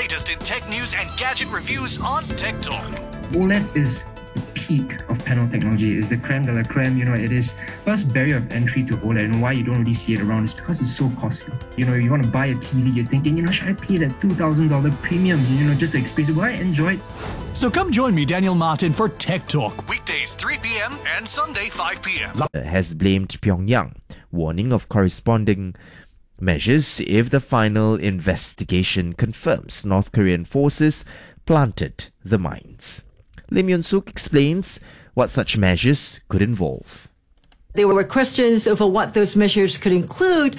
latest in tech news and gadget reviews on Tech Talk. OLED is the peak of panel technology. It's the creme de la creme. It is first barrier of entry to OLED. And why you don't really see it around is because it's so costly. You want to buy a TV, you're thinking, should I pay that $2,000 premium, just to experience it? Will I enjoy it? So come join me, Daniel Martin, for Tech Talk, weekdays 3 p.m. and Sunday 5 p.m. Has blamed Pyongyang, warning of corresponding measures if the final investigation confirms North Korean forces planted the mines. Lim Yun-suk explains what such measures could involve. There were questions over what those measures could include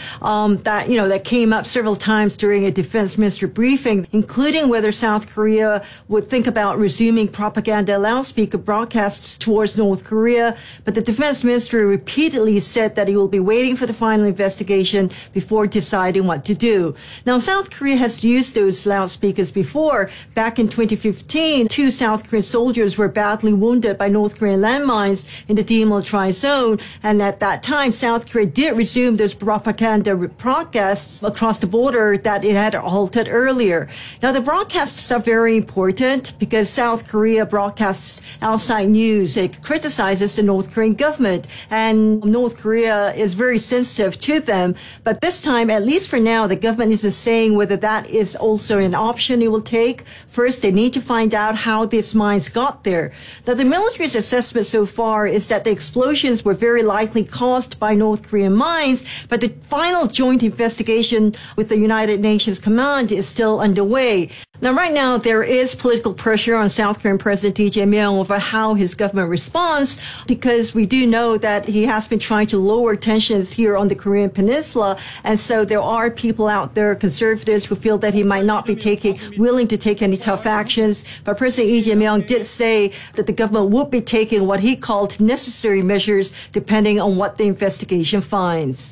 that came up several times during a defense minister briefing, including whether South Korea would think about resuming propaganda loudspeaker broadcasts towards North Korea. But the defense minister repeatedly said that he will be waiting for the final investigation before deciding what to do. Now, South Korea has used those loudspeakers before. Back in 2015, 2 South Korean soldiers were badly wounded by North Korean landmines in the demilitarized zone. And at that time, South Korea did resume those propaganda broadcasts across the border that it had halted earlier. Now, the broadcasts are very important because South Korea broadcasts outside news. It criticizes the North Korean government, and North Korea is very sensitive to them. But this time, at least for now, the government isn't saying whether that is also an option it will take. First, they need to find out how these mines got there. Now, the military's assessment so far is that the explosions were very likely caused by North Korean mines, but the final joint investigation with the United Nations Command is still underway. Now, right now, there is political pressure on South Korean President Lee Jae-myung over how his government responds, because we do know that he has been trying to lower tensions here on the Korean Peninsula, and so there are people out there, conservatives, who feel that he might not be willing to take any tough actions. But President Lee Jae-myung did say that the government would be taking what he called necessary measures depending on what the investigation finds.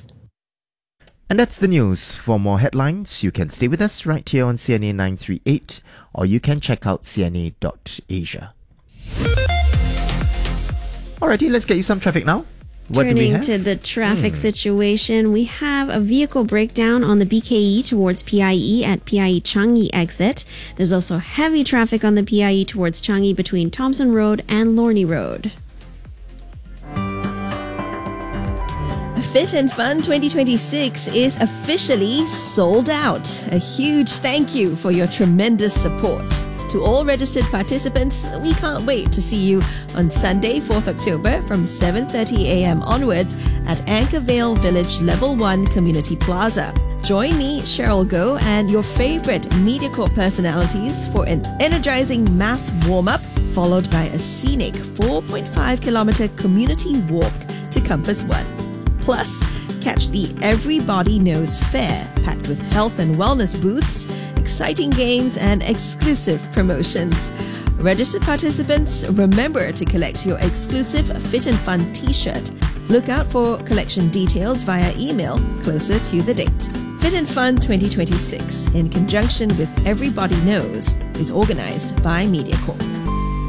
And that's the news. For more headlines, you can stay with us right here on CNA 938, or you can check out cna.asia. Alrighty, let's get you some traffic now. What do we Turning have? to the traffic situation, we have a vehicle breakdown on the BKE towards PIE at PIE Changi exit. There's also heavy traffic on the PIE towards Changi between Thompson Road and Lornie Road. Fit and Fun 2026 is officially sold out. A huge thank you for your tremendous support. To all registered participants, we can't wait to see you on Sunday, 4th October from 7:30 a.m. onwards at Anchorvale Village Level 1 Community Plaza. Join me, Cheryl Goh, and your favorite MediaCorp personalities for an energizing mass warm-up, followed by a scenic 4.5-kilometer community walk to Compass One. Plus, catch the Everybody Knows Fair, packed with health and wellness booths, exciting games, and exclusive promotions. Registered participants, remember to collect your exclusive Fit and Fun t-shirt. Look out for collection details via email closer to the date. Fit and Fun 2026, in conjunction with Everybody Knows, is organized by MediaCorp.